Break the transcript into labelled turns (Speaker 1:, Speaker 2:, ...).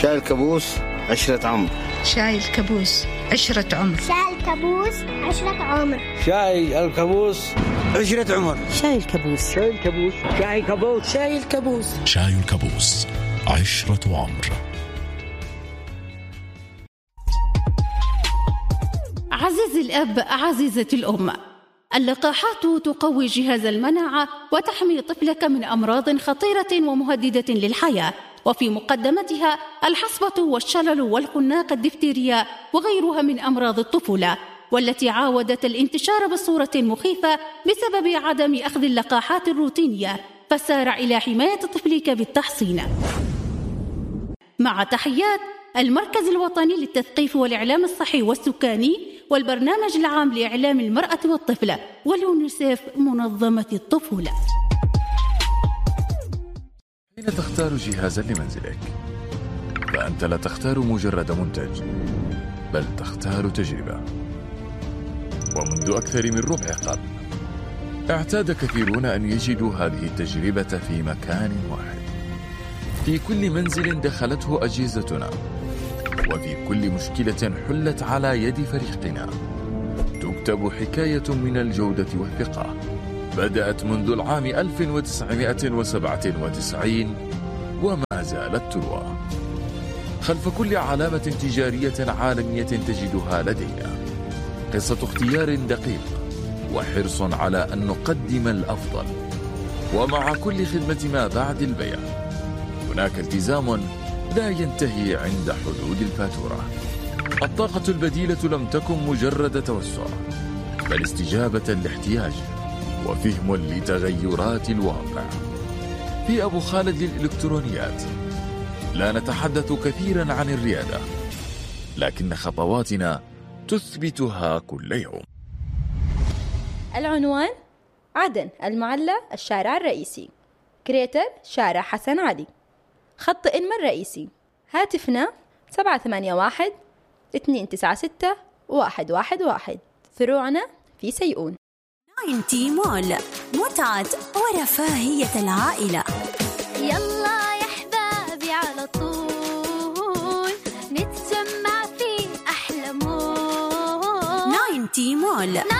Speaker 1: شاي الكابوس 10 عمر.
Speaker 2: شاي الكابوس 10 عمر.
Speaker 3: شاي الكابوس 10 عمر.
Speaker 1: شاي الكابوس 10 عمر.
Speaker 4: شاي الكابوس.
Speaker 1: شاي الكابوس.
Speaker 4: شاي الكابوس. شاي الكابوس.
Speaker 5: شاي الكابوس 10 عمر.
Speaker 6: عزيزي الأب، عزيزتي الأم، اللقاحات تقوي جهاز المناعة وتحمي طفلك من أمراض خطيرة ومهددة للحياة، وفي مقدمتها الحصبة والشلل والخناق الدفتيريا وغيرها من أمراض الطفولة، والتي عاودت الانتشار بصورة مخيفة بسبب عدم أخذ اللقاحات الروتينية، فسارع إلى حماية طفلك بالتحصين. مع تحيات المركز الوطني للتثقيف والإعلام الصحي والسكاني والبرنامج العام لإعلام المرأة والطفل واليونيسيف منظمة الطفولة.
Speaker 7: حين تختار جهازا لمنزلك فأنت لا تختار مجرد منتج، بل تختار تجربة. ومنذ أكثر من ربع قرن اعتاد كثيرون أن يجدوا هذه التجربة في مكان واحد، في كل منزل دخلته أجهزتنا، وفي كل مشكلة حلت على يد فريقنا تكتب حكاية من الجودة والثقة بدأت منذ العام 1997 وما زالت تروى. خلف كل علامة تجارية عالمية تجدها لدينا قصة اختيار دقيق وحرص على أن نقدم الأفضل، ومع كل خدمة ما بعد البيع هناك التزام لا ينتهي عند حدود الفاتورة. الطاقة البديلة لم تكن مجرد توسع، بل استجابة لاحتياج وفهم لتغيرات الواقع. في أبو خالد للإلكترونيات لا نتحدث كثيرا عن الريادة، لكن خطواتنا تثبتها كل يوم.
Speaker 8: العنوان: عدن، المعلى، الشارع الرئيسي. كريتر: شارع حسن علي. خط إنما الرئيسي. هاتفنا 781 296 111. فروعنا في سيئون.
Speaker 9: 90 مول، متعة ورفاهية العائلة.
Speaker 3: يلا يا حبابي على طول نتجمع في أحلى مول.
Speaker 9: 90 مول.